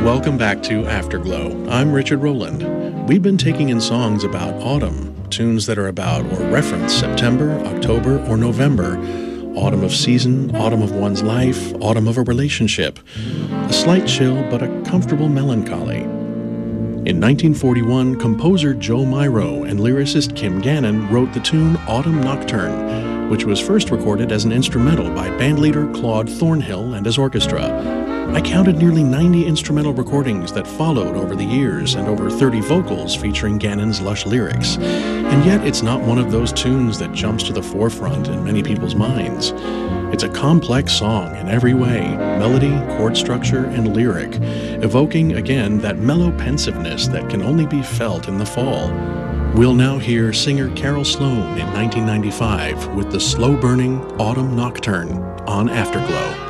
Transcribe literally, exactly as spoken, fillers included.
Welcome back to Afterglow. I'm Richard Rowland. We've been taking in songs about autumn, tunes that are about or reference September, October, or November, autumn of season, autumn of one's life, autumn of a relationship, a slight chill but a comfortable melancholy. In nineteen forty-one, composer Joe Myro and lyricist Kim Gannon wrote the tune Autumn Nocturne, which was first recorded as an instrumental by bandleader Claude Thornhill and his orchestra. I counted nearly ninety instrumental recordings that followed over the years and over thirty vocals featuring Gannon's lush lyrics. And yet it's not one of those tunes that jumps to the forefront in many people's minds. It's a complex song in every way, melody, chord structure, and lyric, evoking again that mellow pensiveness that can only be felt in the fall. We'll now hear singer Carol Sloan in nineteen ninety-five with the slow-burning Autumn Nocturne on Afterglow.